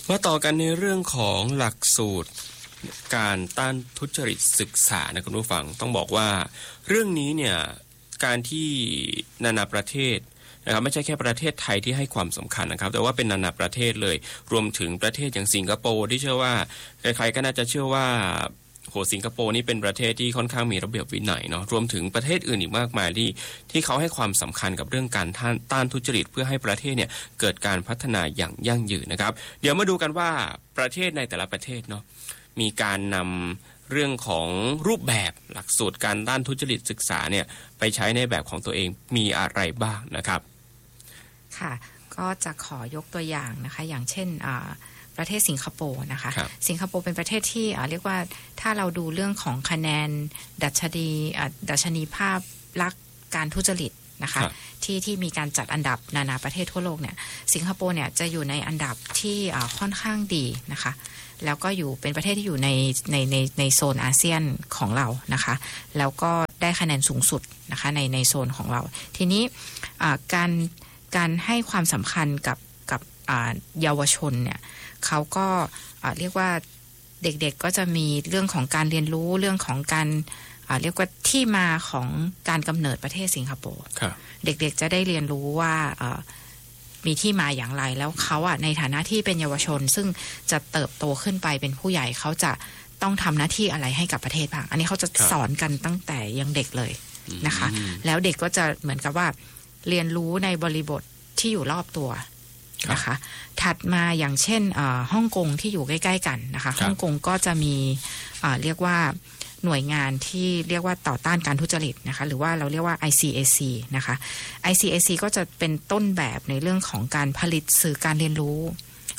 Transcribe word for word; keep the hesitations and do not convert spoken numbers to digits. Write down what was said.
มาต่อกันในเรื่องของหลักสูตรการต้านทุจริตศึกษานะคุณผู้ฟังต้องบอกว่าเรื่องนี้เนี่ยการที่นานาประเทศนะครับไม่ใช่แค่ประเทศไทยที่ให้ความสำคัญนะครับแต่ว่าเป็นนานาประเทศเลยรวมถึงประเทศอย่างสิงคโปร์ที่เชื่อว่าใครๆก็น่าจะเชื่อว่าโหสิงคโปร์นี่เป็นประเทศที่ค่อนข้างมีระเบียบวินัยเนาะรวมถึงประเทศอื่นอีกมากมายที่ที่เขาให้ความสำคัญกับเรื่องการต้านทุจริตเพื่อให้ประเทศเนี่ยเกิดการพัฒนาอย่างยั่งยืนนะครับเดี๋ยวมาดูกันว่าประเทศในแต่ละประเทศเนาะมีการนำเรื่องของรูปแบบหลักสูตรการต้านทุจริตศึกษาเนี่ยไปใช้ในแบบของตัวเองมีอะไรบ้างนะครับค่ะก็จะขอยกตัวอย่างนะคะอย่างเช่นประเทศสิงคโปร์นะคะสิงคโปร์เป็นประเทศที่เรียกว่าถ้าเราดูเรื่องของคะแนนดัชนีดัชนีภาพลักษณ์การทุจริตนะคะที่ที่มีการจัดอันดับนานาประเทศทั่วโลกเนี่ยสิงคโปร์เนี่ยจะอยู่ในอันดับที่ค่อนข้างดีนะคะแล้วก็อยู่เป็นประเทศที่อยู่ในในในในโซนอาเซียนของเรานะคะแล้วก็ได้คะแนนสูงสุดนะคะในในโซนของเราทีนี้การการให้ความสำคัญกับกับเยาวชนเนี่ยเขาก็เรียกว่าเด็กๆก็จะมีเรื่องของการเรียนรู้เรื่องของการเรียกว่าที่มาของการกำเนิดประเทศสิงคโปร์เด็กๆจะได้เรียนรู้ว่ามีที่มาอย่างไรแล้วเขาอ่ะในฐานะที่เป็นเยาวชนซึ่งจะเติบโตขึ้นไปเป็นผู้ใหญ่เขาจะต้องทำหน้าที่อะไรให้กับประเทศบ้างอันนี้เขาจะสอนกันตั้งแต่ยังเด็กเลยนะคะแล้วเด็กก็จะเหมือนกับว่าเรียนรู้ในบริบทที่อยู่รอบตัวนะคะถัดมาอย่างเช่นฮ่องกงที่อยู่ใกล้ๆกันนะคะฮ่องกงก็จะมีเรียกว่าหน่วยงานที่เรียกว่าต่อต้านการทุจริตนะคะหรือว่าเราเรียกว่า ไอ ซี เอ ซี นะคะ ไอ ซี เอ ซี ก็จะเป็นต้นแบบในเรื่องของการผลิตสื่อการเรียนรู้